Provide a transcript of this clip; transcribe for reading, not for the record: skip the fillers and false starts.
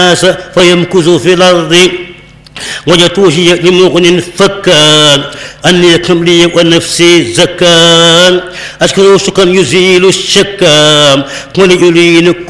فيمكث في الأرض وجتوشي لمغن فكان أني لي ونفسي زكان أشكر شكرا يزيل الشكام وليلين